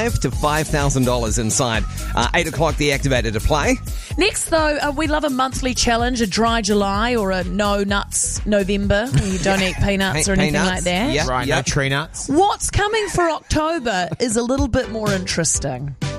$5,000 to $5,000 inside. 8 o'clock, the activator to play. Next, though, we love a monthly challenge, a dry July or a no nuts November, where you don't eat peanuts or anything like that. Yep, Right, yep. no tree nuts. What's coming for October is a little bit more interesting.